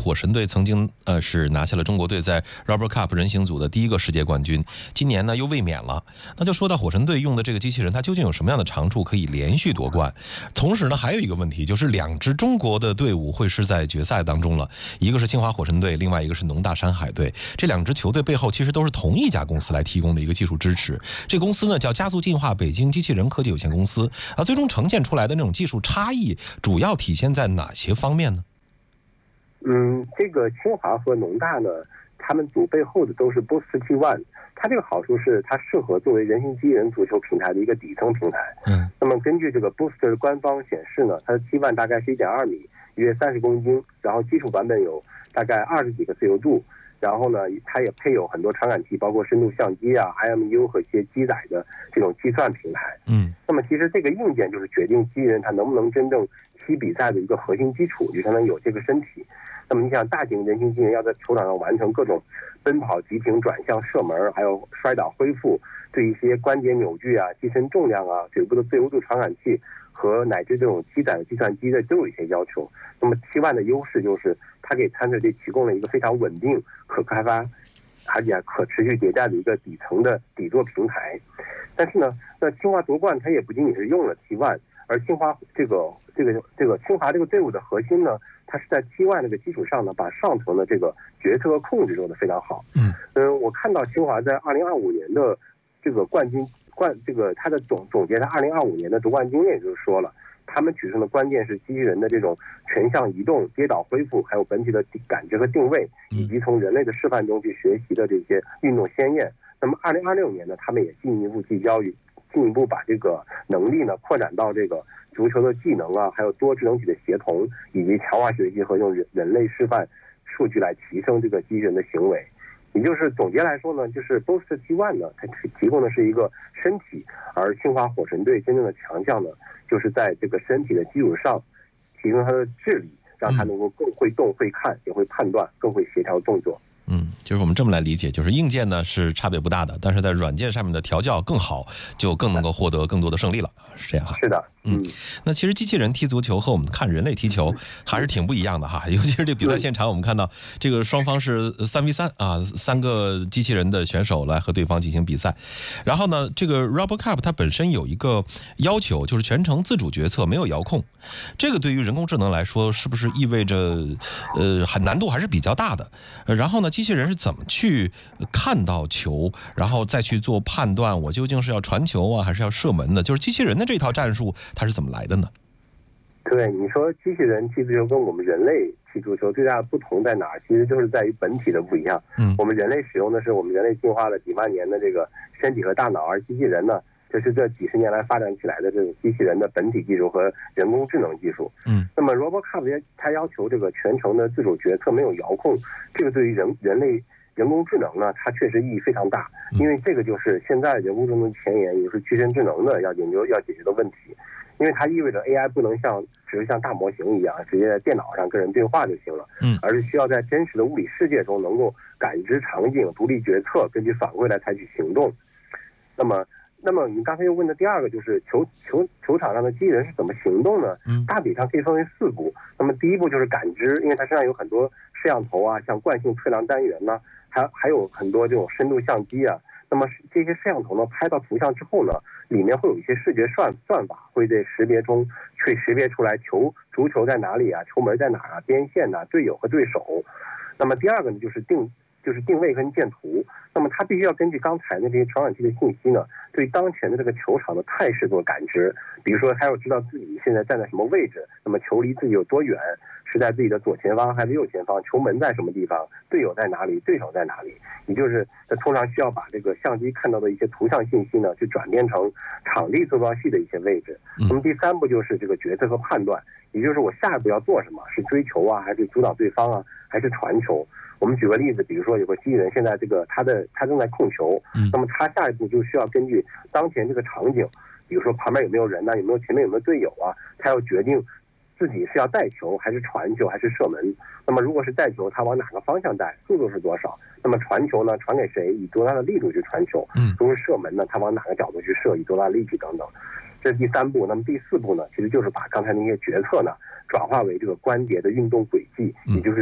火神队曾经是拿下了中国队在 Robert Cup 人形组的第一个世界冠军，今年呢又卫冕了。那就说到火神队用的这个机器人，它究竟有什么样的长处可以连续夺冠？同时呢，还有一个问题就是两支中国的队伍会是在决赛当中了，一个是清华火神队，另外一个是农大山海队。这两支球队背后其实都是同一家公司来提供的一个技术支持。这公司呢叫加速进化北京机器人科技有限公司啊。最终呈现出来的那种技术差异，主要体现在哪些方面呢？ 这个清华和农大呢，他们组背后的都是 Boost T1， 它这个好处是它适合作为人形机器人足球平台的一个底层平台。那么根据这个 Boost 的官方显示呢，它的T1大概是 1.2 米，约30公斤，然后基础版本有大概20几个自由度，然后呢，它也配有很多传感器，包括深度相机啊、IMU 和一些机载的这种计算平台。那么其实这个硬件就是决定机器人它能不能真正踢比赛的一个核心基础，就相当于有这个身体。那么你想，大型人形机器人要在球场上完成各种奔跑、急停、转向、射门，还有摔倒恢复，对一些关节扭矩啊、机身重量啊、腿部的自由度传感器和乃至这种机载的计算机的都有一些要求。那么 T1 的优势就是它给参赛队提供了一个非常稳定、可开发而且可持续迭代的一个底层的底座平台。但是呢，那清华夺冠它也不仅仅是用了 T1， 而清华这个清华这个队伍的核心呢，它是在 T1 这个基础上呢，把上层的这个决策和控制做得非常好。我看到清华在2025年的这个他的总结，他2025年的夺冠经验就是说了，他们取胜的关键是机器人的这种全向移动、跌倒恢复，还有本体的感知和定位，以及从人类的示范中去学习的这些运动先验。那么2026年呢，他们也进一步聚焦于进一步把这个能力呢扩展到这个足球的技能啊，还有多智能体的协同，以及强化学习和用人类示范数据来提升这个机器人的行为。也就是总结来说呢，就是 Boost T1 呢，它提供的是一个身体，而清华火神队真正的强项呢，就是在这个身体的基础上提升它的智力，让它能够更会动、会看、也会判断、更会协调动作。 就是我们这么来理解，就是硬件呢是差别不大的，但是在软件上面的调教更好，就更能够获得更多的胜利了，是这样哈？ 是的。 那其实机器人踢足球和我们看人类踢球还是挺不一样的哈，尤其是这比赛现场，我们看到这个双方是3v3啊，3个机器人的选手来和对方进行比赛。然后呢，这个 Robert Cup 它本身有一个要求，就是全程自主决策，没有遥控。这个对于人工智能来说，是不是意味着难度还是比较大的？然后呢，机器人是怎么去看到球，然后再去做判断，我究竟是要传球啊，还是要射门的？就是机器人的这套战术，它是怎么来的呢？ 对，你说机器人踢足球跟我们人类踢足球最大的不同在哪儿？其实就是在于本体的不一样。我们人类使用的是我们人类进化了几万年的这个身体和大脑，而机器人呢，就是这几十年来发展起来的这种机器人的本体技术和人工智能技术。那么 Robot Cup 它要求这个全程的自主决策，没有遥控，这个对于人类人工智能呢，它确实意义非常大，因为这个就是现在人工智能前沿，也就是具身智能的要解决的问题。因为它意味着 AI 不能只是像大模型一样直接在电脑上跟人对话就行了，而是需要在真实的物理世界中能够感知场景、独立决策，根据反馈来采取行动。那么你刚才又问的第二个就是球场上的机器人是怎么行动呢？大体上可以分为4步。那么第一步就是感知，因为它身上有很多摄像头啊，像惯性测量单元呢，还有很多这种深度相机啊。那么这些摄像头呢，拍到图像之后呢，里面会有一些视觉算法，会在识别中去识别出来足球在哪里啊，球门在哪啊，边线啊，队友和对手。那么第二个呢，就是定位跟建图。那么它必须要根据刚才的这些传感器的信息呢，对当前的这个球场的态势做感知。比如说，还要知道自己现在站在什么位置，那么球离自己有多远，是在自己的左前方还是右前方，球门在什么地方，队友在哪里，对手在哪里。也就是它通常需要把这个相机看到的一些图像信息呢，去转变成场地坐标系的一些位置。那么第3步就是这个决策和判断，也就是我下一步要做什么，是追球啊，还是阻挡对方啊，还是传球。我们举个例子，比如说有个机器人，现在他正在控球，那么他下一步就需要根据当前这个场景，比如说旁边有没有人呢，前面有没有队友啊，他要决定自己是要带球还是传球还是射门。那么如果是带球，他往哪个方向带，速度是多少？那么传球呢，传给谁，以多大的力度去传球？如果是射门呢，他往哪个角度去射，以多大的力气等等。这是第3步。那么第4步呢，其实就是把刚才那些决策呢转化为这个关节的运动轨迹，也就是